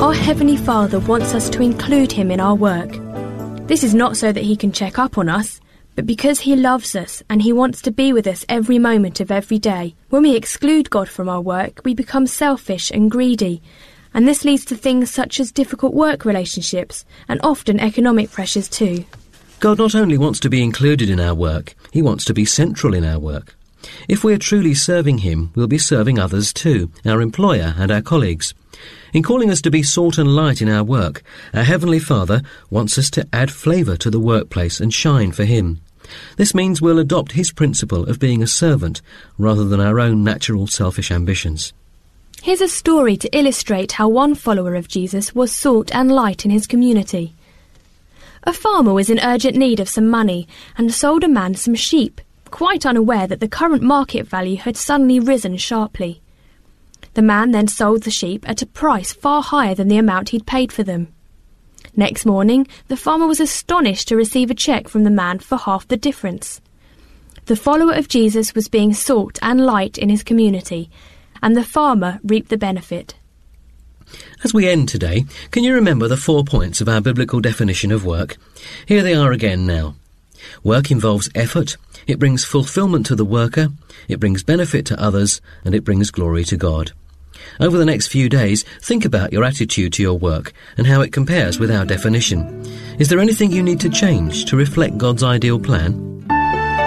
Our Heavenly Father wants us to include him in our work. This is not so that he can check up on us, but because he loves us and he wants to be with us every moment of every day. When we exclude God from our work, we become selfish and greedy, and this leads to things such as difficult work relationships and often economic pressures too. God not only wants to be included in our work, he wants to be central in our work. If we're truly serving him, we'll be serving others too, our employer and our colleagues. In calling us to be salt and light in our work, our Heavenly Father wants us to add flavour to the workplace and shine for him. This means we'll adopt his principle of being a servant rather than our own natural selfish ambitions. Here's a story to illustrate how one follower of Jesus was salt and light in his community. A farmer was in urgent need of some money and sold a man some sheep, quite unaware that the current market value had suddenly risen sharply. The man then sold the sheep at a price far higher than the amount he'd paid for them. Next morning, the farmer was astonished to receive a cheque from the man for half the difference. The follower of Jesus was being salt and light in his community, and the farmer reaped the benefit. As we end today, can you remember the 4 points of our biblical definition of work? Here they are again now. Work involves effort, it brings fulfilment to the worker, it brings benefit to others, and it brings glory to God. Over the next few days, think about your attitude to your work and how it compares with our definition. Is there anything you need to change to reflect God's ideal plan?